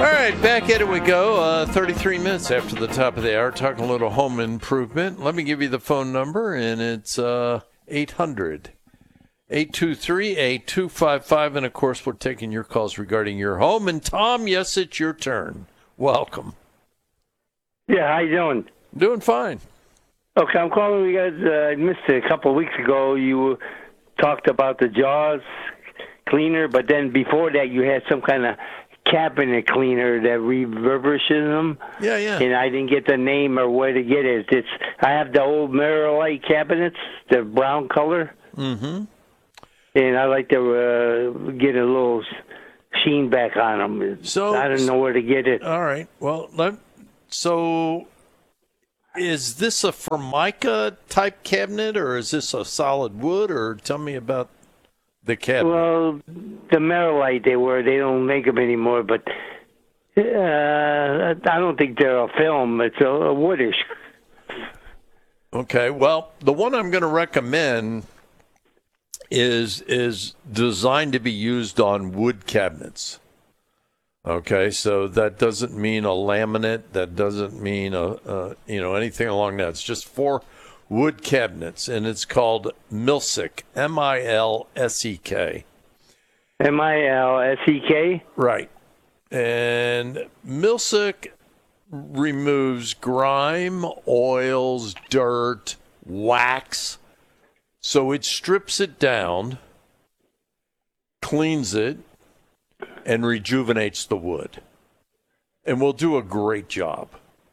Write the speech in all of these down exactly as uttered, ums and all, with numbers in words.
All right, back at it we go. Uh, thirty-three minutes after the top of the hour, talking a little home improvement. Let me give you the phone number, and it's uh, eight hundred, eight two three, eight two five five. And, of course, we're taking your calls regarding your home. And, Tom, yes, it's your turn. Welcome. Yeah, how you doing? Doing fine. Okay, I'm calling you guys. Uh, I missed it a couple of weeks ago. You talked about the Jaws cleaner, but then before that you had some kind of cabinet cleaner that refurbishes them. Yeah, yeah. And I didn't get the name or where to get it. It's I have the old Mirror Light cabinets, the brown color. Mm-hmm. And I like to uh, get a little sheen back on them. So I don't know where to get it. All right. Well, let, so is this a Formica type cabinet, or is this a solid wood, or tell me about the cabinet? Well, the Merilite they were, they don't make them anymore, but uh, I don't think they're a film. It's a, a woodish. Okay, well, the one I'm going to recommend is is designed to be used on wood cabinets. Okay, so that doesn't mean a laminate. That doesn't mean a, a you know anything along that. It's just for wood cabinets, and it's called Milsek, M I L S E K. M I L S E K? Right. And Milsek removes grime, oils, dirt, wax. So it strips it down, cleans it, and rejuvenates the wood. And will do a great job.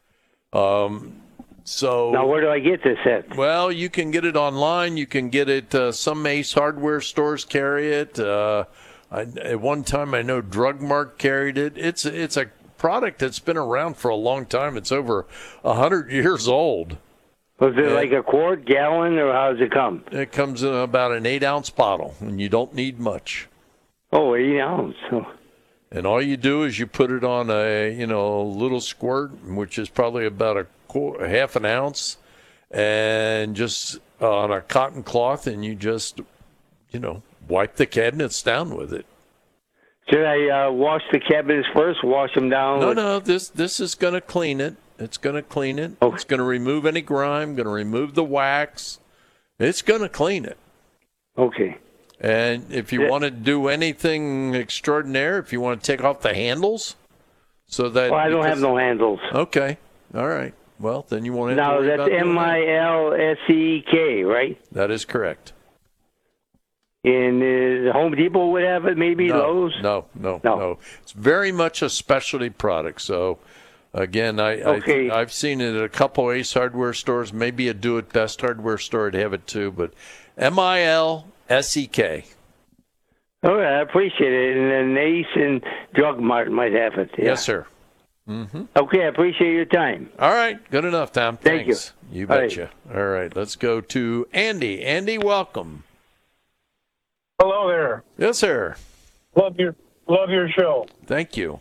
Um, so now, where do I get this at? Well, you can get it online. You can get it. Uh, some Ace Hardware stores carry it. Uh, I, at one time, I know Drug Mart carried it. It's it's a product that's been around for a long time. It's over a hundred years old. Was it and like a quart, gallon, or how does it come? It comes in about an eight ounce bottle, and you don't need much. Oh, eight ounce. Oh. And all you do is you put it on a you know little squirt, which is probably about a quarter, half an ounce, and just uh, on a cotton cloth, and you just you know wipe the cabinets down with it. Should I uh, wash the cabinets first? Wash them down? No, with... no. This this is going to clean it. It's going to clean it. Okay. It's going to remove any grime. Going to remove the wax. It's going to clean it. Okay. And if you Yeah. want to do anything extraordinary, if you want to take off the handles, so that Well, I don't because- have no handles. Okay. All right. Well, then you won't have to Now, worry that's about doing M I L S E K, right? that. That is correct. And uh, Home Depot would have it, maybe No, Lowe's? no, no, No. no. It's very much a specialty product. So, again, I, Okay. I I've seen it at a couple Ace Hardware stores, maybe a Do It Best hardware store would have it too. But M I L S E K. Oh, I appreciate it. And then Ace and Drug Mart might have it. Yeah. Yes, sir. Mm-hmm. Okay, I appreciate your time. All right. Good enough, Tom. Thank you. Thanks. You All right. betcha. All right. Let's go to Andy. Andy, welcome. Hello there. Yes, sir. Love your love your show. Thank you.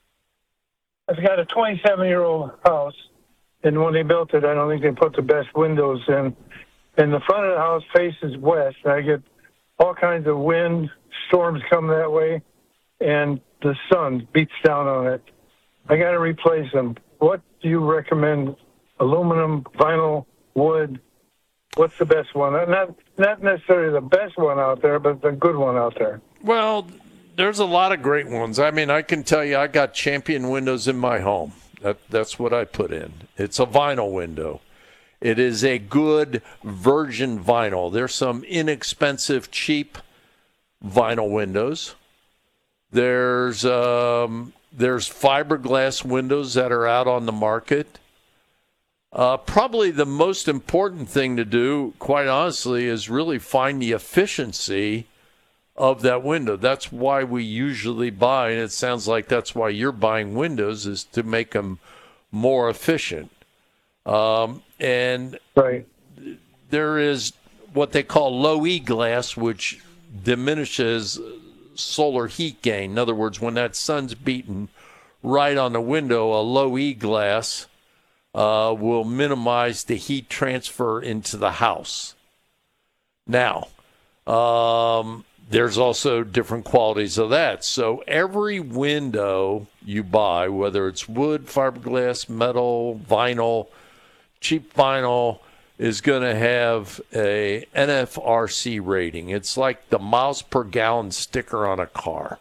I've got a twenty-seven year old house, and when they built it, I don't think they put the best windows in. And the front of the house faces west. And I get all kinds of wind, storms come that way, and the sun beats down on it. I got to replace them. What do you recommend? Aluminum, vinyl, wood? What's the best one? Not not necessarily the best one out there, but the good one out there. Well, there's a lot of great ones. I mean, I can tell you I got Champion windows in my home. That, that's what I put in. It's a vinyl window. It is a good virgin vinyl. There's some inexpensive, cheap vinyl windows. There's um, there's fiberglass windows that are out on the market. Uh, probably the most important thing to do, quite honestly, is really find the efficiency of that window. That's why we usually buy, and it sounds like that's why you're buying windows, is to make them more efficient. Um, and Right. there is what they call low E glass, which diminishes solar heat gain. In other words, when that sun's beating right on the window, a low E glass uh, will minimize the heat transfer into the house. Now, um, there's also different qualities of that. So every window you buy, whether it's wood, fiberglass, metal, vinyl, cheap vinyl, is going to have a N F R C rating. It's like the miles per gallon sticker on a car.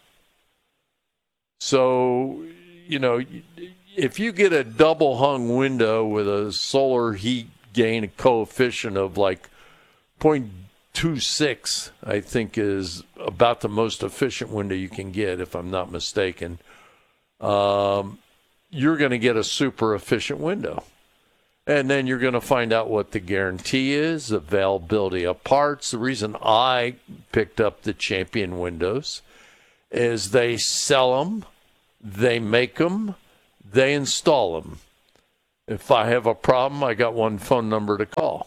So, you know, if you get a double hung window with a solar heat gain coefficient of like zero point two six, I think is about the most efficient window you can get, if I'm not mistaken, um, you're going to get a super efficient window. And then you're going to find out what the guarantee is, availability of parts. The reason I picked up the Champion windows is they sell them, they make them, they install them. If I have a problem, I got one phone number to call.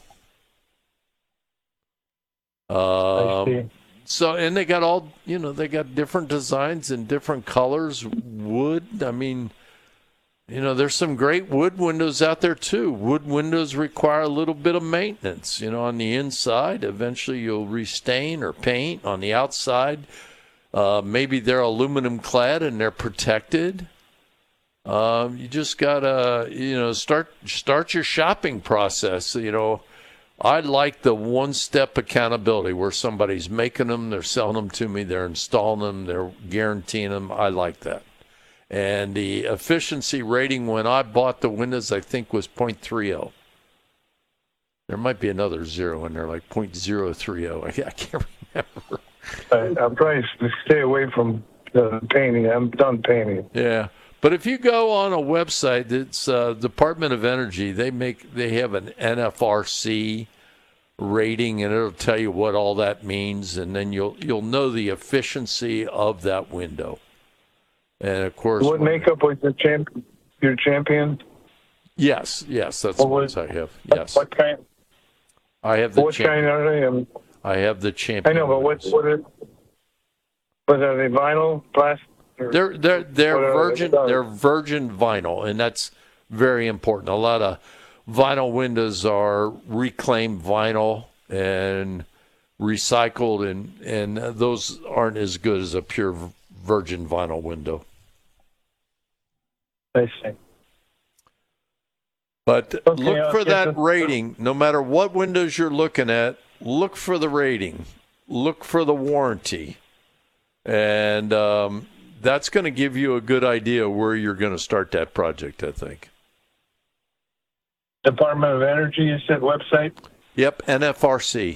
I see. Um, so, and they got all, you know, they got different designs and different colors, wood. I mean, you know, there's some great wood windows out there too. Wood windows require a little bit of maintenance, you know, on the inside. Eventually you'll restain or paint. On the outside, uh, maybe they're aluminum clad and they're protected. Um, you just gotta, you know, start start your shopping process. You know, I like the one-step accountability where somebody's making them, they're selling them to me, they're installing them, they're guaranteeing them. I like that. And the efficiency rating when I bought the windows, I think, was point three oh. There might be another zero in there, like point zero three oh. I, I can't remember. I, I'll probably stay away from the painting. I'm done painting. Yeah. But if you go on a website, it's uh, Department of Energy. They make they have an N F R C rating, and it'll tell you what all that means, and then you'll you'll know the efficiency of that window. And of course, What when, makeup was your champ? Your Champion? yes, yes, that's What the was- ones I have. What- Yes, What kind? I have the What champion. kind are they? Um, I have the champion. I know, but what? windows. What are? But are they vinyl, plastic? or- They're they're they're What are they? virgin they're virgin vinyl, and that's very important. A lot of vinyl windows are reclaimed vinyl and recycled, and and those aren't as good as a pure virgin vinyl window. I see. But Okay, look I'll for get that the- rating. No matter what windows you're looking at, look for the rating. Look for the warranty. And um, that's going to give you a good idea where you're going to start that project, I think. Department of Energy is that website? Yep, N F R C.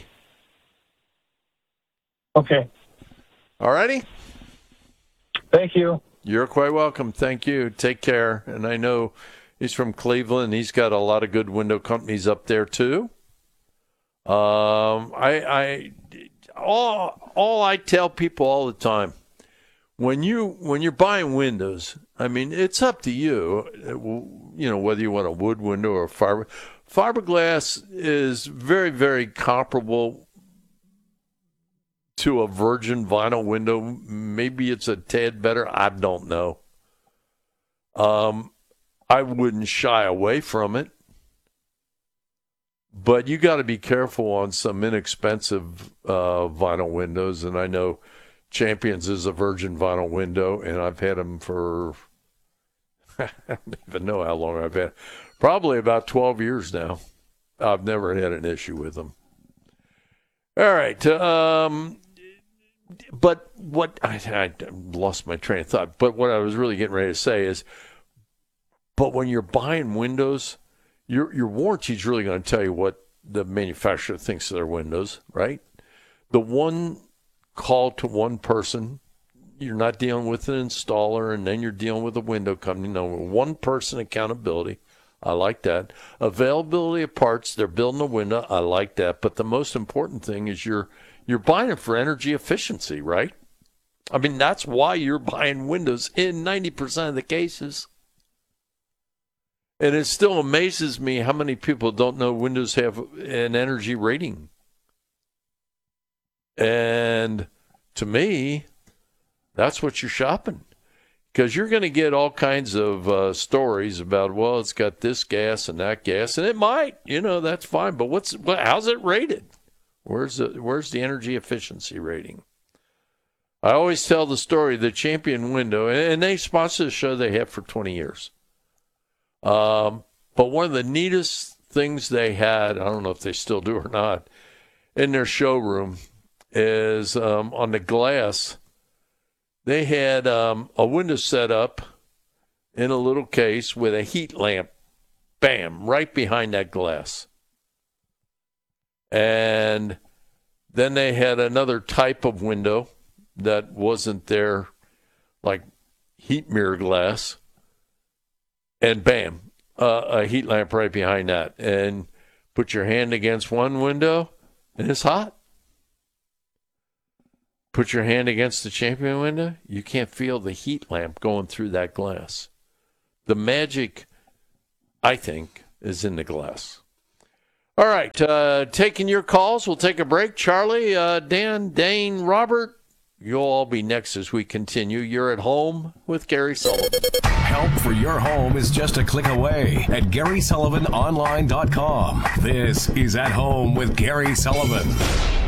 Okay. All righty? Thank you. You're quite welcome. Thank you. Take care. And I know he's from Cleveland. He's got a lot of good window companies up there, too. Um, I, I, all, all I tell people all the time, when you when you're buying windows, I mean, it's up to you. You know, whether you want a wood window or a fiber. Fiberglass is very, very comparable to a virgin vinyl window. Maybe it's a tad better. I don't know. Um, I wouldn't shy away from it. But you got to be careful on some inexpensive uh, vinyl windows. And I know Champions is a virgin vinyl window, and I've had them for, I don't even know how long I've had. Probably about twelve years now. I've never had an issue with them. All right. Um, but what, I, I lost my train of thought. But what I was really getting ready to say is, but when you're buying windows, your your warranty is really going to tell you what the manufacturer thinks of their windows, right? The one call to one person, you're not dealing with an installer, and then you're dealing with a window company. No, one person accountability. I like that. Availability of parts, they're building a window. I like that. But the most important thing is you're you're buying it for energy efficiency, right? I mean, that's why you're buying windows in ninety percent of the cases. And it still amazes me how many people don't know windows have an energy rating. And to me, that's what you're shopping. Because you're going to get all kinds of uh, stories about, well, it's got this gas and that gas, and it might, you know, that's fine. But what's, well, how's it rated? Where's the, where's the energy efficiency rating? I always tell the story, the Champion window, and they sponsor the show they have for twenty years. Um, but one of the neatest things they had, I don't know if they still do or not, in their showroom is um, on the glass, they had um, a window set up in a little case with a heat lamp, bam, right behind that glass. And then they had another type of window that wasn't there, like heat mirror glass. And bam, uh, a heat lamp right behind that. And put your hand against one window, and it's hot. Put your hand against the Champion window, you can't feel the heat lamp going through that glass. The magic, I think, is in the glass. All right, uh, taking your calls. We'll take a break. Charlie, uh, Dan, Dane, Robert, you'll all be next as we continue. You're at home with Gary Sullivan. Help for your home is just a click away at Gary Sullivan Online dot com. This is At Home with Gary Sullivan.